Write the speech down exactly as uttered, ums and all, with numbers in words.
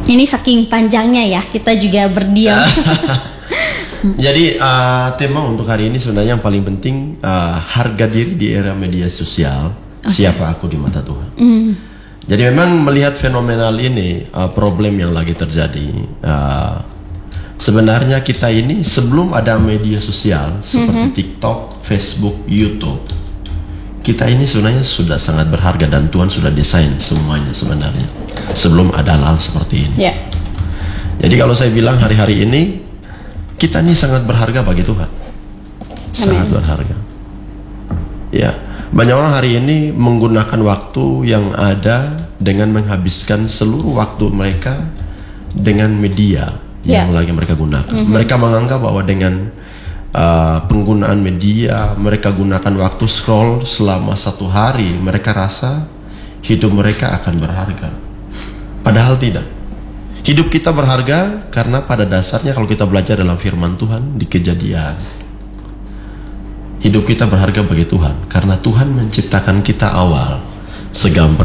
Ini saking panjangnya ya, kita juga berdiam. Jadi uh, tema untuk hari ini sebenarnya yang paling penting, uh, harga diri di era media sosial. Okay. Siapa aku di mata Tuhan. Mm. Jadi memang melihat fenomenal ini, uh, problem yang lagi terjadi. Uh, sebenarnya kita ini sebelum ada media sosial seperti mm-hmm. TikTok, Facebook, YouTube, kita ini sebenarnya sudah sangat berharga dan Tuhan sudah desain semuanya sebenarnya sebelum ada hal seperti ini. Yeah. Jadi kalau saya bilang hari-hari ini kita ini sangat berharga bagi Tuhan. Amen. Sangat berharga. Ya, banyak orang hari ini menggunakan waktu yang ada dengan menghabiskan seluruh waktu mereka dengan media yeah. yang lagi mereka gunakan. Mm-hmm. Mereka menganggap bahwa dengan uh, penggunaan media, mereka gunakan waktu scroll selama satu hari, mereka rasa hidup mereka akan berharga. Padahal tidak. Hidup kita berharga karena pada dasarnya kalau kita belajar dalam firman Tuhan di Kejadian, hidup kita berharga bagi Tuhan karena Tuhan menciptakan kita awal segala